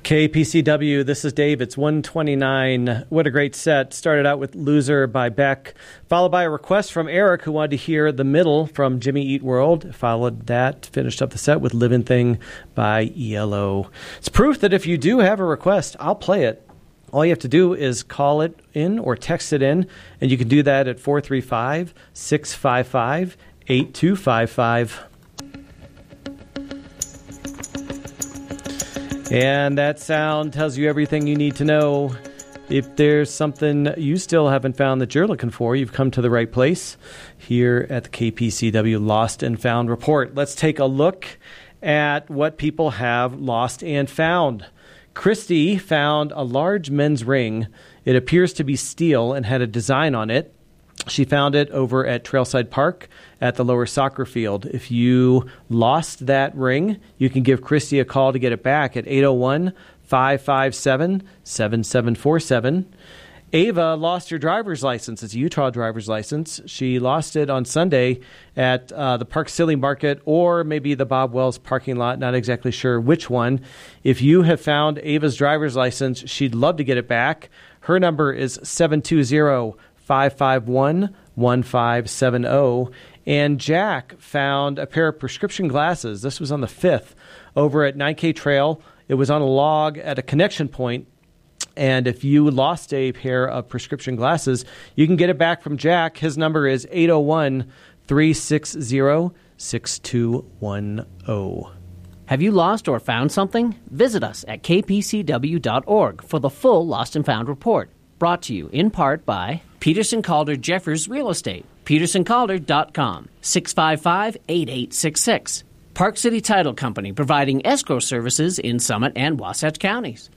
KPCW, this is Dave. It's 129. What a great set. Started out with Loser by Beck, followed by a request from Eric who wanted to hear The Middle from Jimmy Eat World. Followed that, finished up the set with Living Thing by ELO. It's proof that if you do have a request, I'll play it. All you have to do is call it in or text it in, and you can do that at 435-655-8255. And that sound tells you everything you need to know. If there's something you still haven't found that you're looking for, you've come to the right place here at the KPCW Lost and Found Report. Let's take a look at what people have lost and found. Christy found a large men's ring. It appears to be steel and had a design on it. She found it over at Trailside Park at the lower soccer field. If you lost that ring, you can give Christy a call to get it back at 801-557-7747. Ava lost her driver's license. It's a Utah driver's license. She lost it on Sunday at the Park Silly Market or maybe the Bob Wells parking lot. Not exactly sure which one. If you have found Ava's driver's license, she'd love to get it back. Her number is 720-551-1570. And Jack found a pair of prescription glasses. This was on the 5th over at 9K Trail. It was on a log at a connection point. And if you lost a pair of prescription glasses, you can get it back from Jack. His number is 801-360-6210. Have you lost or found something? Visit us at kpcw.org for the full Lost and Found report. Brought to you in part by Peterson Calder Jeffers Real Estate, petersоncalder.com, 655-8866. Park City Title Company, providing escrow services in Summit and Wasatch counties,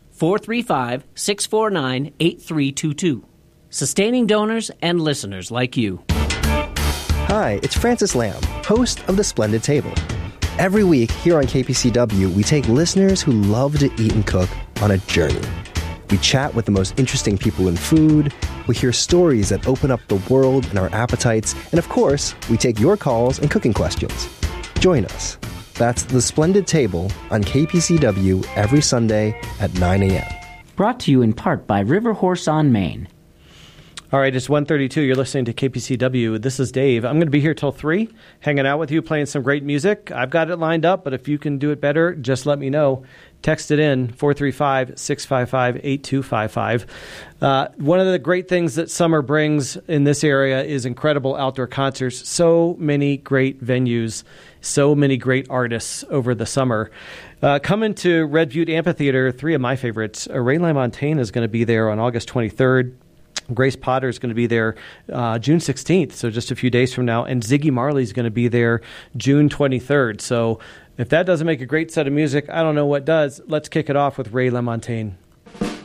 435-649-8322. Sustaining donors and listeners like you. Hi, it's Francis Lamb, host of The Splendid Table. Every week here on KPCW, we take listeners who love to eat and cook on a journey. We chat with the most interesting people in food, we hear stories that open up the world and our appetites, and of course, we take your calls and cooking questions. Join us. That's The Splendid Table on KPCW every Sunday at 9 a.m. Brought to you in part by River Horse on Main. All right, it's 1:32. You're listening to KPCW. This is Dave. I'm going to be here till 3, hanging out with you, playing some great music. I've got it lined up, but if you can do it better, just let me know. Text it in, 435-655-8255. One of the great things that summer brings in this area is incredible outdoor concerts. So many great venues, so many great artists over the summer. Coming to Red Butte Amphitheater, 3 of my favorites. Ray LaMontagne is going to be there on August 23rd. Grace Potter is going to be there June 16th, so just a few days from now. And Ziggy Marley is going to be there June 23rd. So if that doesn't make a great set of music, I don't know what does. Let's kick it off with Ray LaMontagne.